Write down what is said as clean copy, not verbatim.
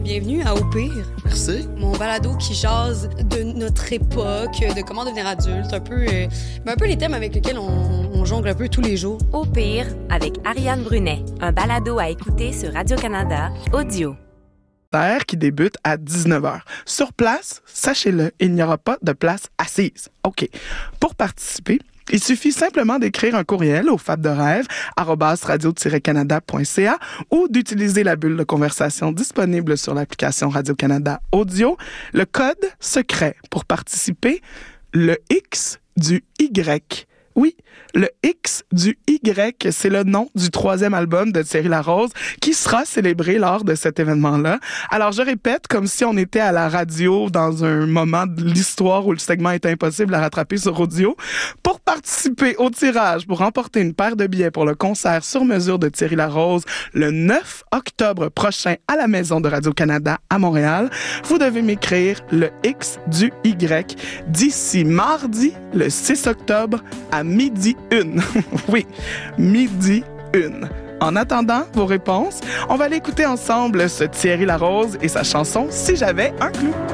Bienvenue à Au pire. Merci. Mon balado qui jase de notre époque, de comment devenir adulte, un peu les thèmes avec lesquels on jongle un peu tous les jours. Au pire, avec Ariane Brunet, un balado à écouter sur Radio-Canada, audio. Qui débute à 19h. Sur place, sachez-le, il n'y aura pas de place assise. OK. Pour participer, il suffit simplement d'écrire un courriel au fabderêve@radio-canada.ca ou d'utiliser la bulle de conversation disponible sur l'application Radio-Canada Audio. Le code secret pour participer, le X du Y. Oui, le X du Y, c'est le nom du 3e album de Thierry Larose qui sera célébré lors de cet événement-là. Alors, je répète, comme si on était à la radio dans un moment de l'histoire où le segment est impossible à rattraper sur audio. Pour participer au tirage, pour remporter une paire de billets pour le concert sur mesure de Thierry Larose le 9 octobre prochain à la Maison de Radio-Canada à Montréal, vous devez m'écrire le X du Y d'ici mardi, le 6 octobre, à 12h01. Oui, 12h01. En attendant vos réponses, on va aller écouter ensemble ce Thierry Larose et sa chanson « Si j'avais un clou ».